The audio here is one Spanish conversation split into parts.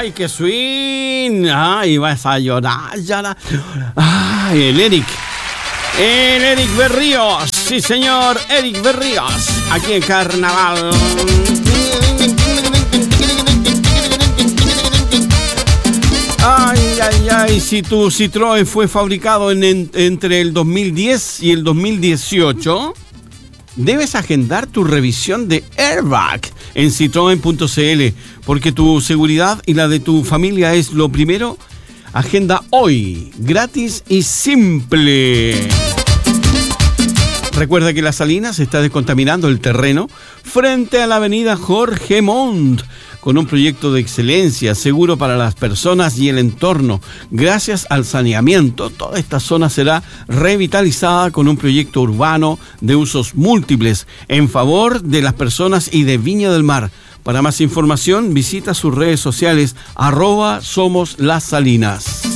¡Ay, qué swing! ¡Ay, vas a llorar! ¡Ay, el Eric! El Eric Berríos. Sí, señor, Eric Berríos. Aquí en Carnaval. Ay, si tu Citroën fue fabricado entre el 2010 y el 2018, debes agendar tu revisión de airbag en citroen.cl, porque tu seguridad y la de tu familia es lo primero. Agenda hoy, gratis y simple. Recuerda que Las Salinas está descontaminando el terreno frente a la avenida Jorge Montt, con un proyecto de excelencia, seguro para las personas y el entorno. Gracias al saneamiento, toda esta zona será revitalizada con un proyecto urbano de usos múltiples en favor de las personas y de Viña del Mar. Para más información, visita sus redes sociales, @SomosLasSalinas.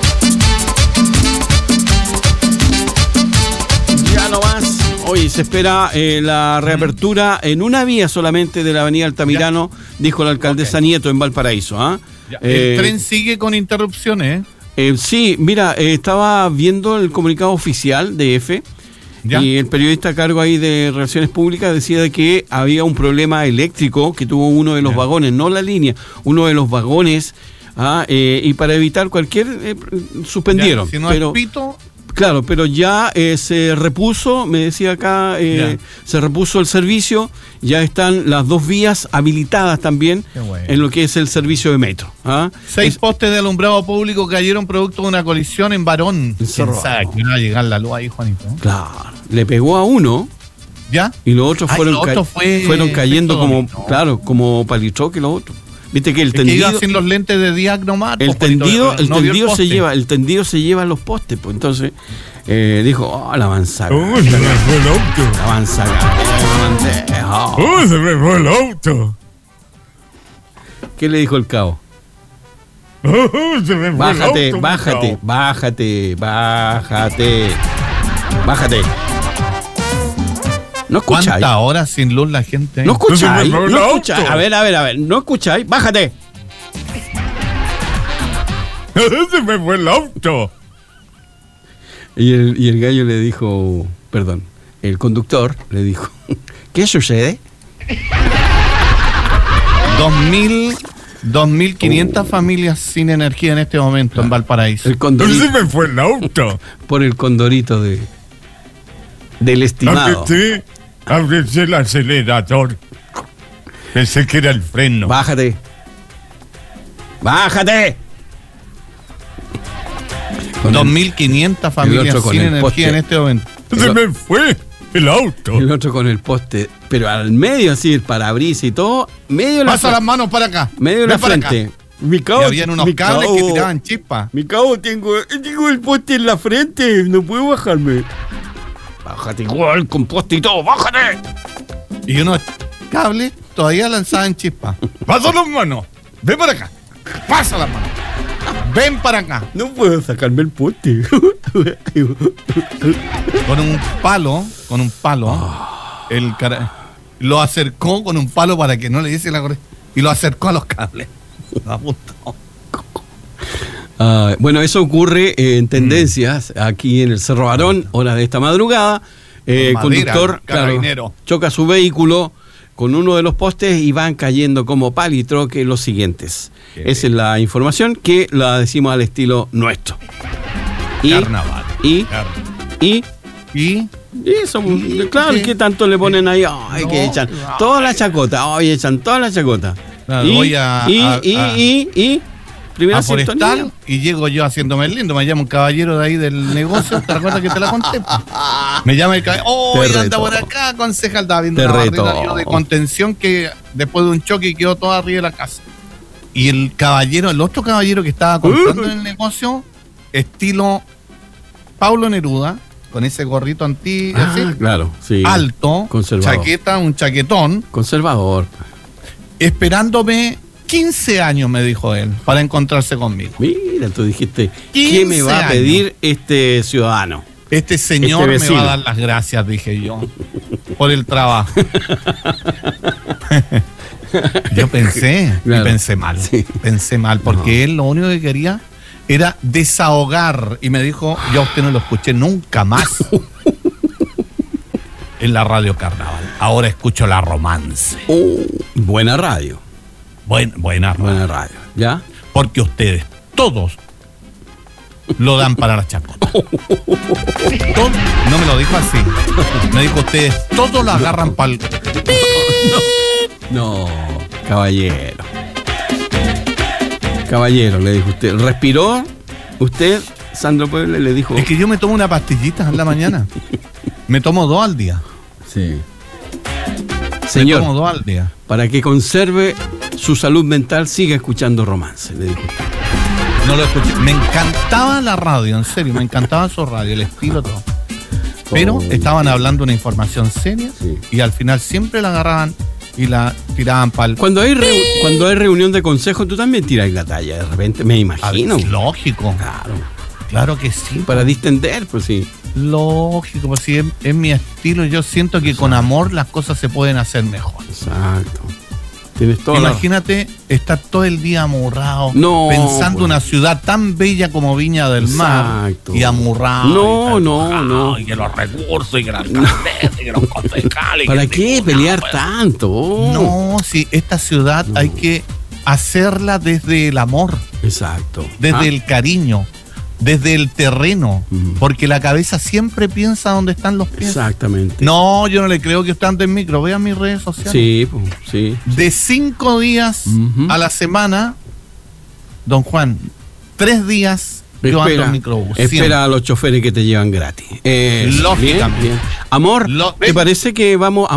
Ya no más. Hoy se espera la reapertura en una vía solamente de la avenida Altamirano, dijo la alcaldesa Nieto en Valparaíso. El tren sigue con interrupciones. Sí, mira, estaba viendo el comunicado oficial de EFE. ¿Ya? Y el periodista a cargo ahí de Relaciones Públicas decía de que había un problema eléctrico que tuvo uno de los vagones, no la línea, uno de los vagones, y para evitar cualquier suspendieron. Si no pero, pito. Claro, pero ya se repuso, me decía acá, se repuso el servicio, ya están las dos vías habilitadas también en lo que es el servicio de metro. 6 postes de alumbrado público cayeron producto de una colisión en Barón. Pensaba que iba a llegar la luz ahí, Juanito. Claro, le pegó a uno. ¿Ya? Y los otros fueron cayendo como palitroque los otros. Viste que el tendido que iba sin los lentes de Diac nomás. El tendido se lleva los postes, pues entonces dijo, la manzaga. Se me fue el auto. La manzaga. Se me fue el auto. ¿Qué le dijo el cabo? Se me fue el auto. Bájate. ¿No escucháis? ¿Cuántas horas sin luz la gente? ¿No escucháis? A ver, ¿no escucháis? ¡Bájate! Se me fue el auto. Y el gallo le dijo, perdón, el conductor le dijo, ¿qué sucede? 2.500 familias sin energía en este momento en Valparaíso. El condorito. Se me fue el auto. Por el condorito del estimado. Ábrese el acelerador. Pensé que era el freno. Bájate. 2.500 familias sin energía en este momento. Se me fue el auto. El otro con el poste, pero al medio, así, el parabrisas y todo. Pasa las manos para acá. Medio de la frente. Y habían unos cables que tiraban chispas. Mi cabo, tengo el poste en la frente. No puedo bajarme. Bájate igual, con poste y todo, bájate. Y unos cables todavía lanzaban chispas. Pasa las manos. Ven para acá. Pasa las manos. Ven para acá. No puedo sacarme el poste. Con un palo, lo acercó con un palo para que no le diese la corriente. Y lo acercó a los cables. Bueno, eso ocurre en tendencias aquí en el Cerro Barón, horas de esta madrugada. Conductor, choca su vehículo con uno de los postes y van cayendo como palitroque los siguientes. Esa es la información que la decimos al estilo nuestro. Carnaval. Y eso, claro, ¿qué tanto le ponen ahí? Ay, que echan toda la chacota. Primera Forestal, y llego yo haciéndome el lindo. Me llama un caballero de ahí del negocio. ¿Te acuerdas que te la conté? Me llama el caballero. Anda por acá, concejal. Estaba viendo una barrera de contención que después de un choque quedó todo arriba de la casa. Y el otro caballero que estaba comprando en el negocio, estilo Paulo Neruda, con ese gorrito así, claro, sí, alto, conservador. Un chaquetón. Conservador. Esperándome 15 años, me dijo él, para encontrarse conmigo. Mira, tú dijiste, ¿qué me va a pedir este ciudadano? Este señor me va a dar las gracias, dije yo, por el trabajo. Yo pensé, Claro. y pensé mal. Sí. Pensé mal, porque él lo único que quería era desahogar. Y me dijo, yo a usted no lo escuché nunca más en la radio Carnaval. Ahora escucho la Romance. Buena radio. Buena radio. Buena radio. ¿Ya? Porque ustedes, todos, lo dan para la chacota. Todos, no me lo dijo así. Me dijo, ustedes todos lo agarran para el... No, caballero. Caballero, le dijo usted. ¿Respiró? Usted, Sandro Puebla, le dijo. Es que yo me tomo una pastillita en la mañana. Me tomo 2 al día. Sí. Me Señor, tomo 2 al día. para que conserve su salud mental, siga escuchando Romance, le dijo usted. No lo escuché. Me encantaba la radio, en serio. Me encantaba su radio, el estilo, todo. Pero estaban hablando una información seria, Sí. y al final siempre la agarraban y la tiraban para el... Cuando hay reunión de consejo, tú también tiras la talla, de repente, me imagino. Lógico. Claro. Claro que sí. Para distender, pues sí. Lógico, pues sí, es mi estilo. Yo siento que con amor las cosas se pueden hacer mejor. Exacto. Tienes toda la... Imagínate estar todo el día amurrado, No, pensando pues. una ciudad tan bella como Viña del Mar, Exacto. y amurrado. No. Y que los recursos, y que la alcaldesa, y que los concejales. ¿Para y que qué el pelear tribunal, tanto? No, sí, esta ciudad hay que hacerla desde el amor, Exacto. desde el cariño, desde el terreno, porque la cabeza siempre piensa dónde están los pies. Exactamente. No, yo no le creo que usted ande en micro. Vean mis redes sociales. Sí, pues, sí. De 5 días Ujú. a la semana, don Juan, 3 días yo ando en microbús. Espera a los choferes que te llevan gratis. Lógicamente. Bien. Amor, ¿te parece que vamos,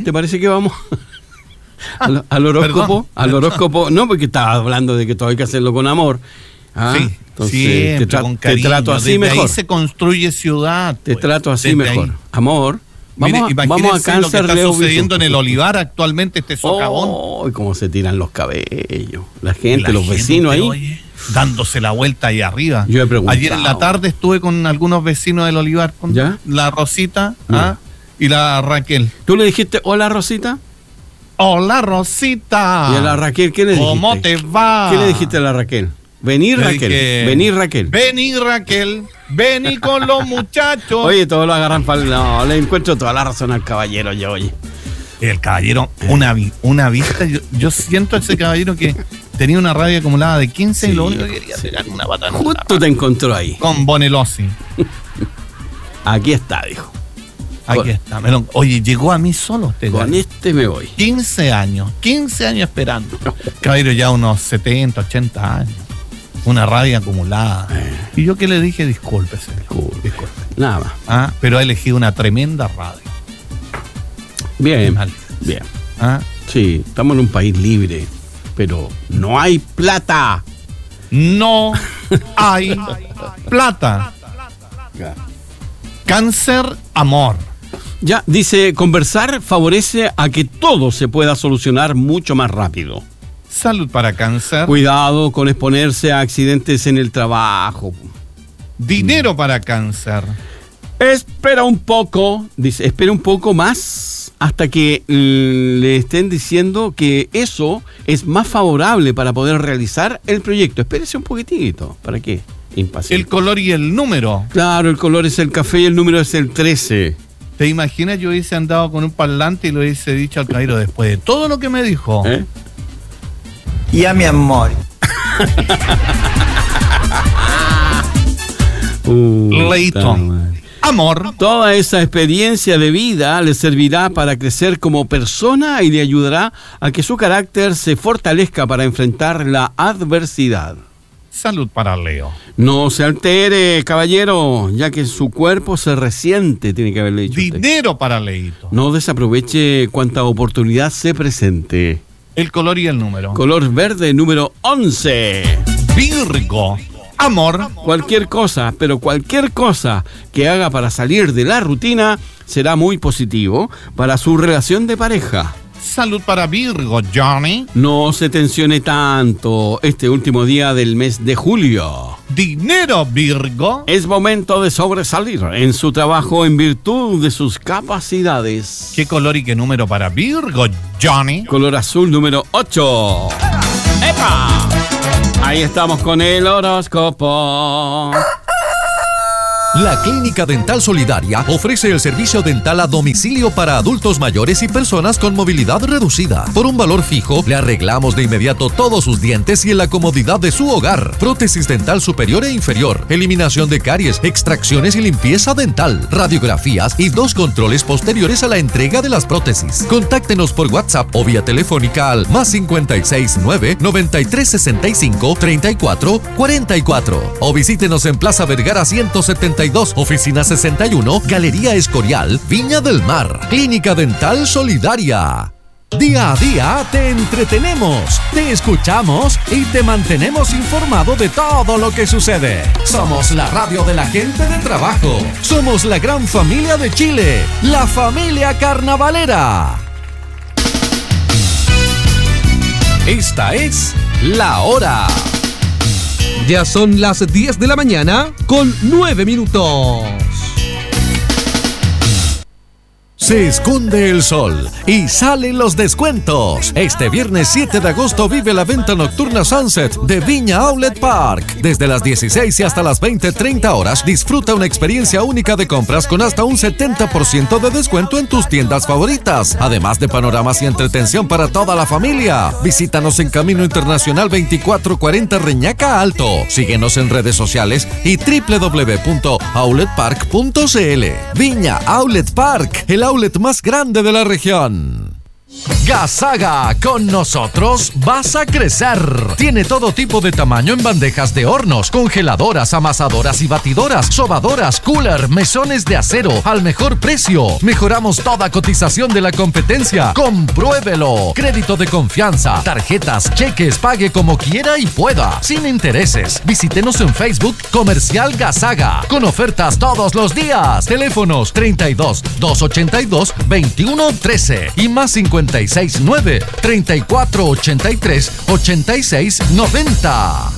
al horóscopo? Perdón. Al horóscopo. No, porque estaba hablando de que todo hay que hacerlo con amor. Ah, Sí, entonces siempre con cariño. te trato así Desde mejor. ahí se construye ciudad. Te pues. trato así Desde mejor. ahí. Amor, Mire, vamos a imagínense Cáncer, lo que está Leo, sucediendo en Virgo. el Olivar actualmente, este socavón. Oh, y cómo se tiran los cabellos. La gente, La los gente, vecinos ahí. oye, dándose la vuelta ahí arriba. Yo he preguntado. Ayer en la tarde estuve con algunos vecinos del Olivar, con ¿Ya? la Rosita Ya. y la Raquel. ¿Tú le dijiste hola, Rosita? Hola, Rosita. Y a la Raquel, ¿qué le dijiste? ¿Cómo te va? ¿Qué le dijiste a la Raquel? Vení, Le Raquel. dije, Vení, Raquel. Vení, Raquel. Vení con los muchachos. Oye, todos lo agarran para el... No, le encuentro toda la razón al caballero yo, oye. El caballero, una vista. Yo siento a ese caballero que tenía una rabia acumulada de 15 y Sí, lo único que quería sí. hacer era una patada. Justo te encontró ahí. Con Bonelossi. Aquí está, dijo. Aquí está. Oye, llegó a mí solo este Con gallo. este me voy. 15 años esperando. Caballero ya unos 70, 80 años. Una rabia acumulada. Y yo que le dije, discúlpese. Disculpe. Nada más. Ah, pero ha elegido una tremenda radio. Bien, Mal. bien. Ah, Sí, estamos en un país libre, pero no hay plata. no hay plata. Cáncer, amor. Ya, dice, conversar favorece a que todo se pueda solucionar mucho más rápido. Salud para cáncer. Cuidado con exponerse a accidentes en el trabajo. Dinero para cáncer. Espera un poco, dice, espera un poco más hasta que le estén diciendo que eso es más favorable para poder realizar el proyecto. Espérese un poquitito. ¿Para qué? Impaciente. El color y el número. Claro, el color es el café y el número es el 13. ¿Te imaginas? Yo hubiese andado con un parlante y lo hubiese dicho al caballero después de todo lo que me dijo. ¿Eh? Y a mi amor. Leito. Puta madre. Amor. Toda esa experiencia de vida le servirá para crecer como persona y le ayudará a que su carácter se fortalezca para enfrentar la adversidad. Salud para Leo. No se altere, caballero, ya que su cuerpo se resiente, tiene que haberle dicho usted. Dinero para Leito. No desaproveche cuanta oportunidad se presente. El color y el número. Color verde número 11. Virgo. Amor. Cualquier cosa, pero cualquier cosa que haga para salir de la rutina será muy positivo para su relación de pareja. Salud para Virgo, Johnny. No se tensione tanto este último día del mes de julio. Dinero, Virgo. Es momento de sobresalir en su trabajo en virtud de sus capacidades. ¿Qué color y qué número para Virgo, Johnny? Color azul número 8. ¡Epa! Ahí estamos con el horóscopo. La Clínica Dental Solidaria ofrece el servicio dental a domicilio para adultos mayores y personas con movilidad reducida. Por un valor fijo, le arreglamos de inmediato todos sus dientes y en la comodidad de su hogar. Prótesis dental superior e inferior, eliminación de caries, extracciones y limpieza dental, radiografías y 2 controles posteriores a la entrega de las prótesis. Contáctenos por WhatsApp o vía telefónica al +56 9 93 65 34 44 o visítenos en Plaza Vergara 172, Oficina 61, Galería Escorial, Viña del Mar. Clínica Dental Solidaria. Día a día te entretenemos, te escuchamos y te mantenemos informado de todo lo que sucede. Somos la radio de la gente de trabajo. Somos la gran familia de Chile, la familia carnavalera. Esta es La Hora. Ya son las 10 de la mañana con 9 minutos. Se esconde el sol y salen los descuentos. Este viernes 7 de agosto vive la venta nocturna Sunset de Viña Outlet Park. Desde las 16 y hasta las 20:30 horas, disfruta una experiencia única de compras con hasta un 70% de descuento en tus tiendas favoritas. Además de panoramas y entretención para toda la familia. Visítanos en Camino Internacional 2440 Reñaca Alto. Síguenos en redes sociales y www.outletpark.cl. Viña Outlet Park, el outlet más grande de la región. Gasaga, con nosotros vas a crecer. Tiene todo tipo de tamaño en bandejas de hornos, congeladoras, amasadoras y batidoras, sobadoras, cooler, mesones de acero, al mejor precio. Mejoramos toda cotización de la competencia. Compruébelo. Crédito de confianza, tarjetas, cheques, pague como quiera y pueda, sin intereses. Visítenos en Facebook Comercial Gasaga, con ofertas todos los días. Teléfonos 32 282 2113 y más 569 3483 8690.